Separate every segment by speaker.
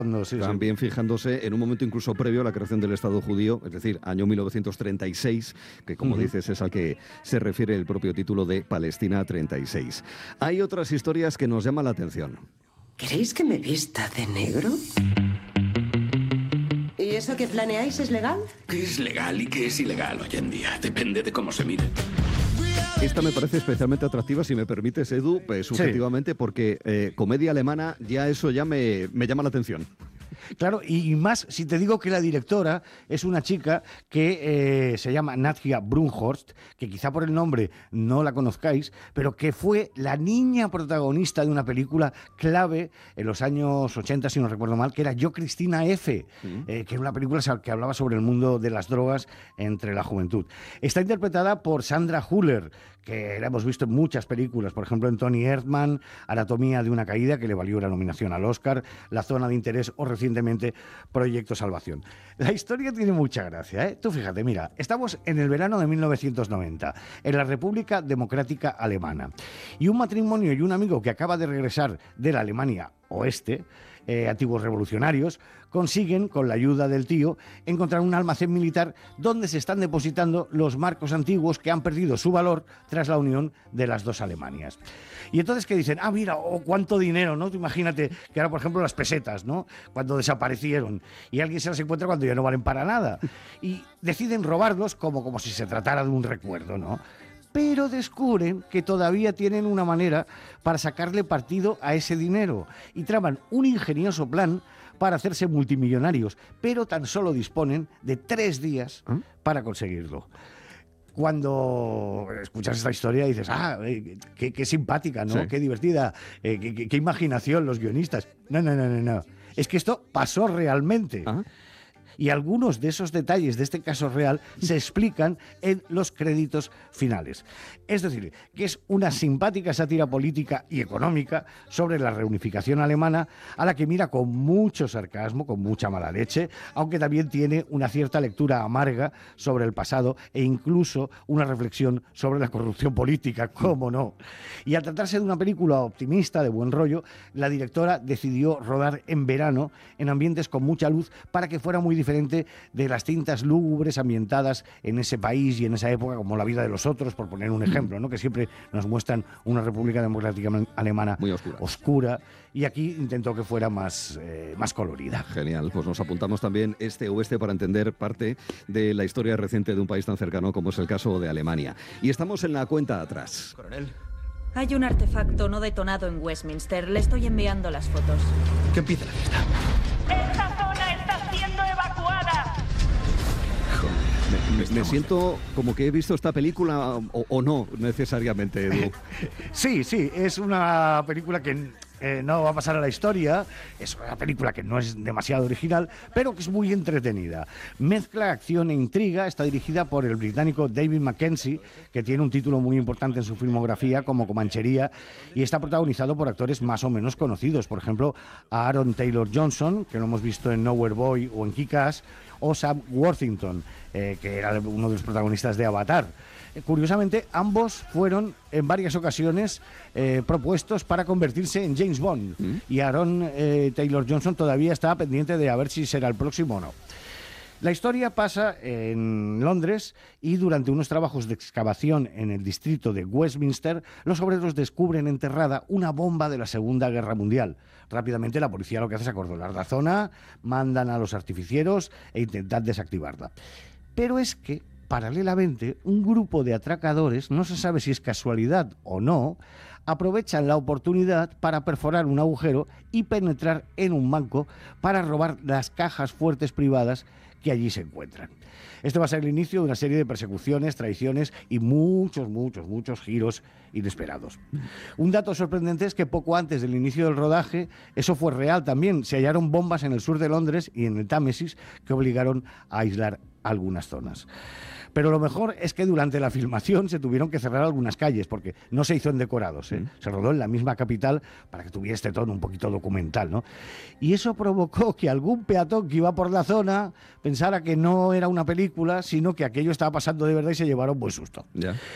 Speaker 1: No, sí,
Speaker 2: también fijándose en un momento incluso previo a la creación del Estado judío, es decir, año 1936, que como dices es al que se refiere el propio título de Palestina 36. Hay otras historias que nos llaman la atención.
Speaker 3: ¿Queréis que me vista de negro? ¿Y eso que planeáis es legal?
Speaker 4: ¿Qué es legal y qué es ilegal hoy en día? Depende de cómo se mire.
Speaker 2: Esta me parece especialmente atractiva, si me permites, Edu, subjetivamente, porque comedia alemana, ya eso ya me llama la atención.
Speaker 1: Claro, y más si te digo que la directora es una chica que se llama Nadja Brunhorst, que quizá por el nombre no la conozcáis, pero que fue la niña protagonista de una película clave en los años 80, si no recuerdo mal, que era Yo, Cristina F., que era una película que hablaba sobre el mundo de las drogas entre la juventud. Está interpretada por Sandra Hüller, que la hemos visto en muchas películas, por ejemplo en Tony Erdmann, Anatomía de una caída, que le valió la nominación al Oscar, La zona de interés o recientemente Proyecto Salvación. La historia tiene mucha gracia, ¿eh? Tú fíjate, mira, estamos en el verano de 1990, en la República Democrática Alemana, y un matrimonio y un amigo que acaba de regresar de la Alemania Oeste, antiguos revolucionarios, consiguen, con la ayuda del tío, encontrar un almacén militar donde se están depositando los marcos antiguos que han perdido su valor tras la unión de las dos Alemanias. Y entonces que dicen, mira, cuánto dinero, ¿no? Tú imagínate que ahora, por ejemplo, las pesetas, ¿no? Cuando desaparecieron y alguien se las encuentra cuando ya no valen para nada. Y deciden robarlos como si se tratara de un recuerdo, ¿no? Pero descubren que todavía tienen una manera para sacarle partido a ese dinero y traman un ingenioso plan para hacerse multimillonarios, pero tan solo disponen de 3 días para conseguirlo. Cuando escuchas esta historia dices, qué simpática, ¿no? Sí. Qué divertida, qué imaginación los guionistas. No. Es que esto pasó realmente. Y algunos de esos detalles de este caso real se explican en los créditos finales. Es decir, que es una simpática sátira política y económica sobre la reunificación alemana, a la que mira con mucho sarcasmo, con mucha mala leche, aunque también tiene una cierta lectura amarga sobre el pasado e incluso una reflexión sobre la corrupción política, cómo no. Y al tratarse de una película optimista, de buen rollo, la directora decidió rodar en verano, en ambientes con mucha luz, para que fuera muy diferente de las cintas lúgubres ambientadas en ese país y en esa época, como La vida de los otros, por poner un ejemplo, ¿no? Que siempre nos muestran una República Democrática Alemana
Speaker 2: muy
Speaker 1: oscura, y aquí intentó que fuera más colorida.
Speaker 2: Genial, pues nos apuntamos también este oeste para entender parte de la historia reciente de un país tan cercano como es el caso de Alemania. Y estamos en la cuenta atrás.
Speaker 5: Coronel.
Speaker 6: Hay un artefacto no detonado en Westminster. Le estoy enviando las fotos.
Speaker 5: Que empiece la fiesta.
Speaker 7: ¡Esta zona está siendo evacuada!
Speaker 2: Me siento como que he visto esta película o no necesariamente, Edu.
Speaker 1: Sí, es una película que no va a pasar a la historia, es una película que no es demasiado original, pero que es muy entretenida. Mezcla acción e intriga, está dirigida por el británico David Mackenzie, que tiene un título muy importante en su filmografía como Comanchería, y está protagonizado por actores más o menos conocidos, por ejemplo, a Aaron Taylor Johnson, que lo hemos visto en Nowhere Boy o en Kick-Ass, o Sam Worthington, que era uno de los protagonistas de Avatar. Curiosamente, ambos fueron en varias ocasiones propuestos para convertirse en James Bond, y Aaron Taylor Johnson todavía está pendiente de a ver si será el próximo o no. La historia pasa en Londres y durante unos trabajos de excavación en el distrito de Westminster, los obreros descubren enterrada una bomba de la Segunda Guerra Mundial. Rápidamente la policía lo que hace es acordonar la zona, mandan a los artificieros e intentan desactivarla. Pero es que, paralelamente, un grupo de atracadores, no se sabe si es casualidad o no, aprovechan la oportunidad para perforar un agujero y penetrar en un banco para robar las cajas fuertes privadas que allí se encuentran. Este va a ser el inicio de una serie de persecuciones, traiciones y muchos giros inesperados. Un dato sorprendente es que poco antes del inicio del rodaje, eso fue real también, se hallaron bombas en el sur de Londres y en el Támesis que obligaron a aislar algunas zonas. Pero lo mejor es que durante la filmación se tuvieron que cerrar algunas calles, porque no se hizo en decorados, se rodó en la misma capital para que tuviera este tono un poquito documental, ¿no? Y eso provocó que algún peatón que iba por la zona pensara que no era una película, sino que aquello estaba pasando de verdad y se llevaron buen susto.
Speaker 2: Ya.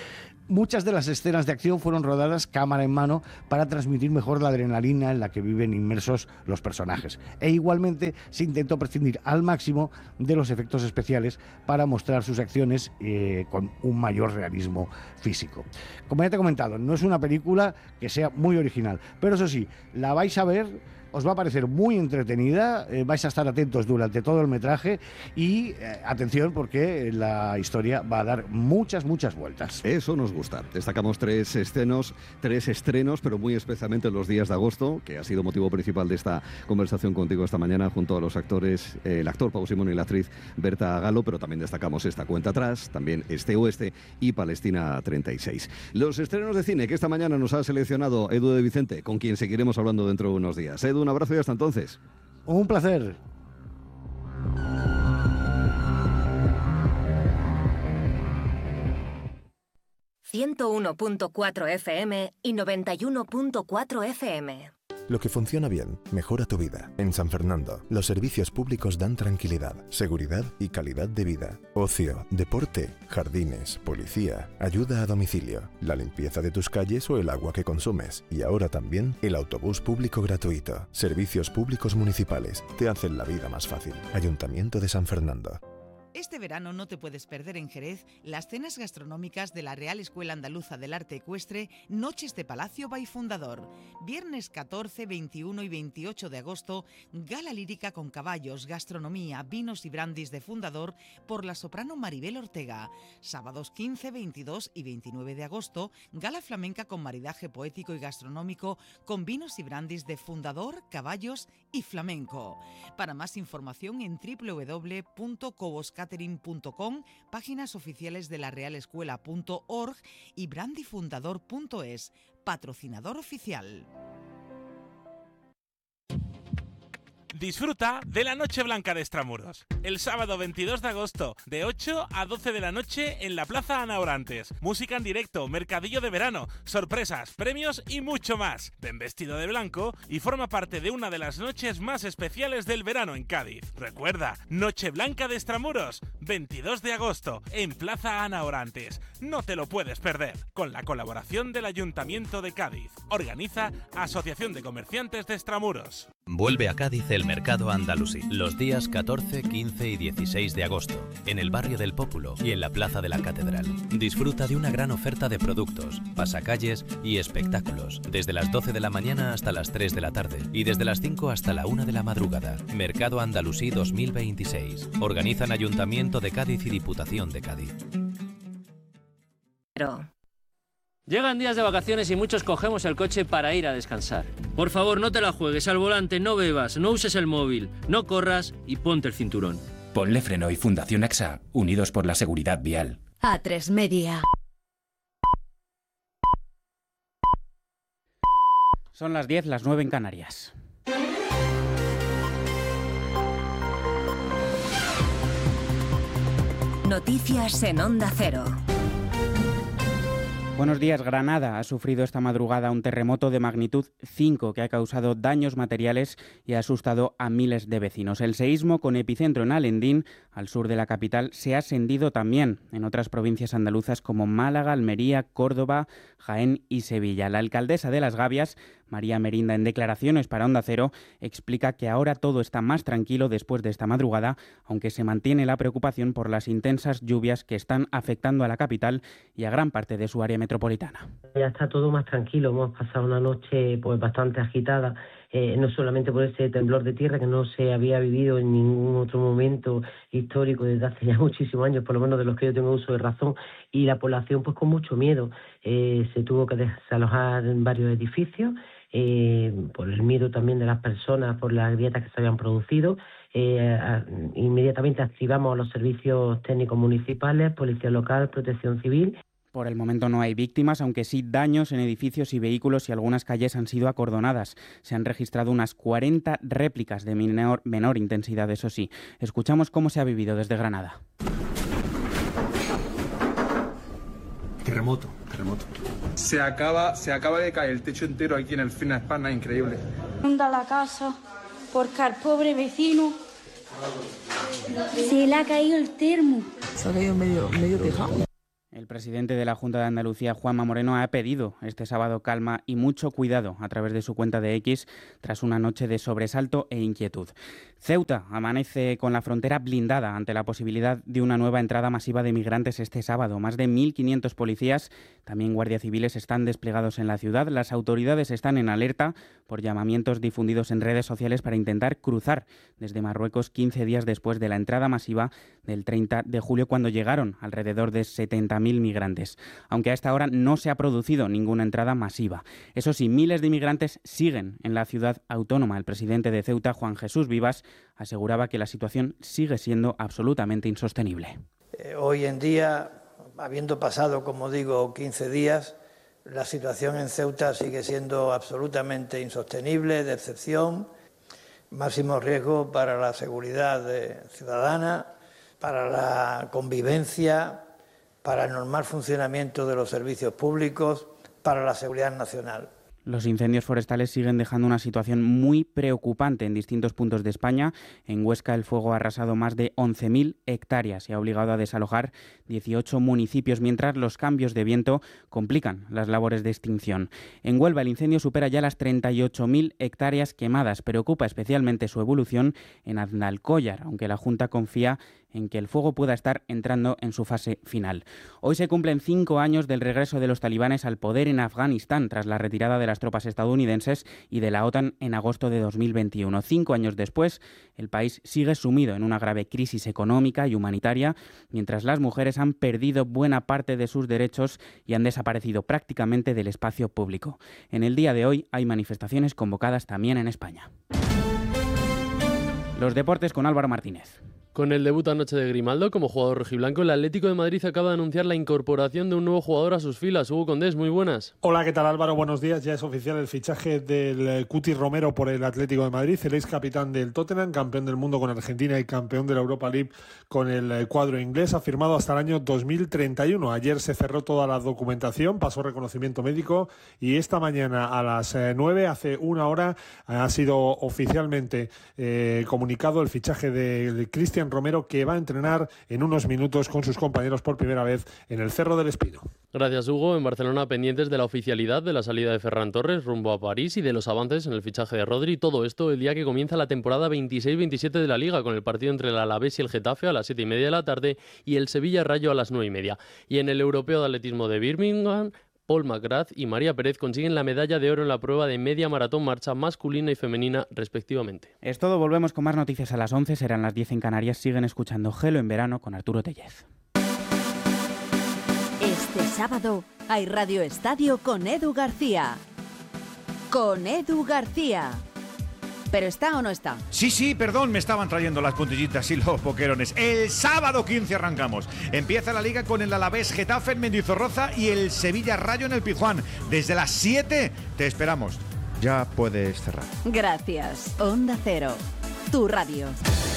Speaker 1: Muchas de las escenas de acción fueron rodadas cámara en mano para transmitir mejor la adrenalina en la que viven inmersos los personajes. E igualmente se intentó prescindir al máximo de los efectos especiales para mostrar sus acciones con un mayor realismo físico. Como ya te he comentado, no es una película que sea muy original, pero eso sí, la vais a ver, os va a parecer muy entretenida, vais a estar atentos durante todo el metraje y atención porque la historia va a dar muchas vueltas.
Speaker 2: Eso nos gusta. Destacamos tres estrenos, pero muy especialmente en los días de agosto, que ha sido motivo principal de esta conversación contigo esta mañana junto a los actores, el actor Pau Simón y la actriz Berta Galo, pero también destacamos esta cuenta atrás, también Este Oeste y Palestina 36. Los estrenos de cine que esta mañana nos ha seleccionado Edu de Vicente, con quien seguiremos hablando dentro de unos días. Edu, un abrazo y hasta entonces.
Speaker 1: Un placer.
Speaker 5: ...101.4 FM y 91.4 FM.
Speaker 8: Lo que funciona bien, mejora tu vida. En San Fernando, los servicios públicos dan tranquilidad, seguridad y calidad de vida. Ocio, deporte, jardines, policía, ayuda a domicilio, la limpieza de tus calles o el agua que consumes. Y ahora también el autobús público gratuito. Servicios públicos municipales te hacen la vida más fácil. Ayuntamiento de San Fernando.
Speaker 9: Este verano no te puedes perder en Jerez las cenas gastronómicas de la Real Escuela Andaluza del Arte Ecuestre, Noches de Palacio by Fundador. Viernes 14, 21 y 28 de agosto, gala lírica con caballos, gastronomía, vinos y brandis de Fundador por la soprano Maribel Ortega. Sábados 15, 22 y 29 de agosto, gala flamenca con maridaje poético y gastronómico con vinos y brandis de Fundador, caballos y flamenco. Para más información en www.coboscatering.com, páginas oficiales de la realescuela.org y brandifundador.es, patrocinador oficial.
Speaker 10: Disfruta de la Noche Blanca de Extramuros. El sábado 22 de agosto, de 8 a 12 de la noche en la Plaza Ana Orantes. Música en directo, mercadillo de verano, sorpresas, premios y mucho más. Ven vestido de blanco y forma parte de una de las noches más especiales del verano en Cádiz. Recuerda, Noche Blanca de Extramuros, 22 de agosto, en Plaza Ana Orantes. No te lo puedes perder. Con la colaboración del Ayuntamiento de Cádiz. Organiza Asociación de Comerciantes de Extramuros.
Speaker 11: Vuelve a Cádiz el Mercado Andalusí, los días 14, 15 y 16 de agosto, en el barrio del Pópulo y en la Plaza de la Catedral. Disfruta de una gran oferta de productos, pasacalles y espectáculos, desde las 12 de la mañana hasta las 3 de la tarde y desde las 5 hasta la 1 de la madrugada. Mercado Andalusí 2026. Organizan Ayuntamiento de Cádiz y Diputación de Cádiz.
Speaker 12: Llegan días de vacaciones y muchos cogemos el coche para ir a descansar. Por favor, no te la juegues al volante, no bebas, no uses el móvil, no corras y ponte el cinturón.
Speaker 13: Ponle Freno y Fundación AXA, unidos por la seguridad vial.
Speaker 14: A3 Media.
Speaker 15: Son las 10, las 9 en Canarias.
Speaker 5: Noticias en Onda Cero.
Speaker 15: Buenos días. Granada ha sufrido esta madrugada un terremoto de magnitud 5 que ha causado daños materiales y ha asustado a miles de vecinos. El seísmo, con epicentro en Alendín, al sur de la capital, se ha sentido también en otras provincias andaluzas como Málaga, Almería, Córdoba, Jaén y Sevilla. La alcaldesa de Las Gavias, María Merinda, en declaraciones para Onda Cero, explica que ahora todo está más tranquilo después de esta madrugada, aunque se mantiene la preocupación por las intensas lluvias que están afectando a la capital y a gran parte de su área metropolitana.
Speaker 16: Ya está todo más tranquilo, hemos pasado una noche pues bastante agitada, no solamente por ese temblor de tierra que no se había vivido en ningún otro momento histórico desde hace ya muchísimos años, por lo menos de los que yo tengo uso de razón, y la población pues con mucho miedo. Se tuvo que desalojar en varios edificios, por el miedo también de las personas, por las grietas que se habían producido. Inmediatamente activamos los servicios técnicos municipales, Policía Local, Protección Civil.
Speaker 15: Por el momento no hay víctimas, aunque sí daños en edificios y vehículos, y algunas calles han sido acordonadas. Se han registrado unas 40 réplicas de menor intensidad, eso sí. Escuchamos cómo se ha vivido desde Granada.
Speaker 17: Terremoto. Se acaba de caer el techo entero aquí en el Fina Hispana, increíble.
Speaker 18: Inunda la casa porque al pobre vecino se le ha caído el termo.
Speaker 19: Se ha caído medio tejado.
Speaker 15: El El presidente de la Junta de Andalucía, Juanma Moreno, ha pedido este sábado calma y mucho cuidado a través de su cuenta de X tras una noche de sobresalto e inquietud. Ceuta amanece con la frontera blindada ante la posibilidad de una nueva entrada masiva de migrantes este sábado. Más de 1.500 policías, también guardias civiles, están desplegados en la ciudad. Las autoridades están en alerta por llamamientos difundidos en redes sociales para intentar cruzar desde Marruecos 15 días después de la entrada masiva del 30 de julio, cuando llegaron alrededor de 70.000 migrantes. Aunque a esta hora no se ha producido ninguna entrada masiva. Eso sí, miles de inmigrantes siguen en la ciudad autónoma. El presidente de Ceuta, Juan Jesús Vivas, aseguraba que la situación sigue siendo absolutamente insostenible.
Speaker 14: Hoy en día, habiendo pasado, como digo, 15 días, la situación en Ceuta sigue siendo absolutamente insostenible, de excepción, máximo riesgo para la seguridad ciudadana, para la convivencia, para el normal funcionamiento de los servicios públicos, para la seguridad nacional.
Speaker 15: Los incendios forestales siguen dejando una situación muy preocupante en distintos puntos de España. En Huesca el fuego ha arrasado más de 11.000 hectáreas y ha obligado a desalojar 18 municipios, mientras los cambios de viento complican las labores de extinción. En Huelva el incendio supera ya las 38.000 hectáreas quemadas. Preocupa especialmente su evolución en Aznalcóllar, aunque la Junta confía en que el fuego pueda estar entrando en su fase final. Hoy se cumplen 5 años del regreso de los talibanes al poder en Afganistán tras la retirada de las tropas estadounidenses y de la OTAN en agosto de 2021. 5 años después, el país sigue sumido en una grave crisis económica y humanitaria, mientras las mujeres han perdido buena parte de sus derechos y han desaparecido prácticamente del espacio público. En el día de hoy hay manifestaciones convocadas también en España. Los deportes con Álvaro Martínez.
Speaker 19: Con el debut anoche de Grimaldo como jugador rojiblanco, el Atlético de Madrid acaba de anunciar la incorporación de un nuevo jugador a sus filas. Hugo Condés, muy buenas.
Speaker 20: Hola, ¿qué tal, Álvaro? Buenos días. Ya es oficial el fichaje del Cuti Romero por el Atlético de Madrid, el ex capitán del Tottenham, campeón del mundo con Argentina y campeón de la Europa League con el cuadro inglés. Ha firmado hasta el año 2031. Ayer se cerró toda la documentación, pasó reconocimiento médico y esta mañana a las 9, hace una hora, ha sido oficialmente comunicado el fichaje de Cristian Romero, que va a entrenar en unos minutos con sus compañeros por primera vez en el Cerro del Espino.
Speaker 19: Gracias, Hugo. En Barcelona, pendientes de la oficialidad de la salida de Ferran Torres rumbo a París y de los avances en el fichaje de Rodri. Todo esto el día que comienza la temporada 26-27 de la Liga, con el partido entre el Alavés y el Getafe a las 7:30 de la tarde y el Sevilla-Rayo a las 9:30. Y en el Europeo de Atletismo de Birmingham, Paul McGrath y María Pérez consiguen la medalla de oro en la prueba de media maratón marcha masculina y femenina, respectivamente.
Speaker 15: Es todo, volvemos con más noticias a las 11, serán las 10 en Canarias. Siguen escuchando Gelo en verano con Arturo Tellez.
Speaker 21: Este sábado hay Radio Estadio con Edu García. Con Edu García. ¿Pero está o no está?
Speaker 22: Sí, perdón, me estaban trayendo las puntillitas y los boquerones. El sábado 15 arrancamos. Empieza la Liga con el Alavés Getafe en Mendizorroza y el Sevilla Rayo en el Pizjuán. Desde las 7 te esperamos. Ya puedes cerrar.
Speaker 21: Gracias. Onda Cero, tu radio.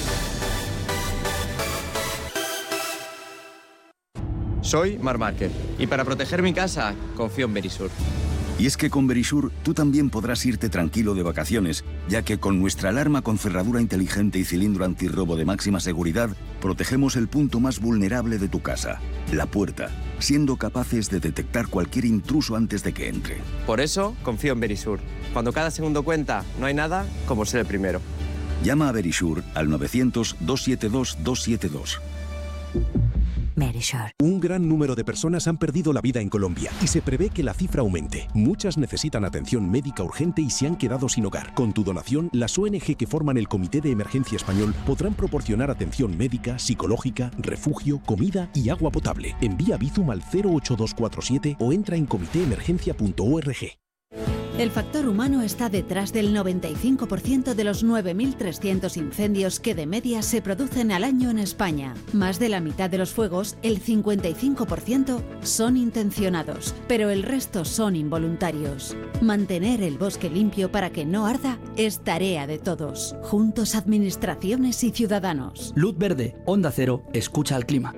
Speaker 23: Soy Mar Márquez y para proteger mi casa confío en Verisur.
Speaker 24: Y es que con Verisur tú también podrás irte tranquilo de vacaciones, ya que con nuestra alarma con cerradura inteligente y cilindro antirrobo de máxima seguridad, protegemos el punto más vulnerable de tu casa, la puerta, siendo capaces de detectar cualquier intruso antes de que entre.
Speaker 23: Por eso confío en Verisur. Cuando cada segundo cuenta, no hay nada como ser el primero.
Speaker 24: Llama a Verisur al 900-272-272.
Speaker 25: Verisur. Un gran número de personas han perdido la vida en Colombia y se prevé que la cifra aumente. Muchas necesitan atención médica urgente y se han quedado sin hogar. Con tu donación, las ONG que forman el Comité de Emergencia Español podrán proporcionar atención médica, psicológica, refugio, comida y agua potable. Envía Bizum al 08247 o entra en comitéemergencia.org.
Speaker 21: El factor humano está detrás del 95% de los 9.300 incendios que de media se producen al año en España. Más de la mitad de los fuegos, el 55%, son intencionados, pero el resto son involuntarios. Mantener el bosque limpio para que no arda es tarea de todos. Juntos, administraciones y ciudadanos.
Speaker 26: Luz verde, Onda Cero, escucha al clima.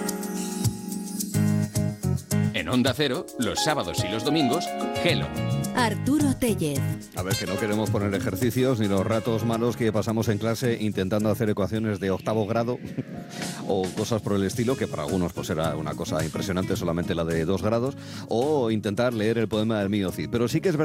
Speaker 13: En Onda Cero, los sábados y los domingos, Gelo,
Speaker 21: Arturo Tellez.
Speaker 1: A ver, que no queremos poner ejercicios ni los ratos malos que pasamos en clase intentando hacer ecuaciones de 8º grado o cosas por el estilo, que para algunos pues era una cosa impresionante solamente la de 2 grados, o intentar leer el poema del mío Cid. Pero sí que es verdad